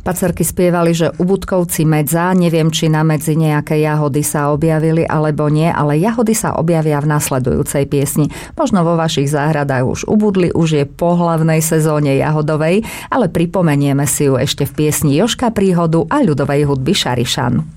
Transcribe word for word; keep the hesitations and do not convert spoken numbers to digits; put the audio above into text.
Pacerky spievali, že u Budkovci medza, neviem, či na medzi nejaké jahody sa objavili, alebo nie, ale jahody sa objavia v nasledujúcej piesni. Možno vo vašich záhradách už ubudli, už je po hlavnej sezóne jahodovej, ale pripomenieme si ju ešte v piesni Jožka Príhodu a ľudovej hudby Šarišan.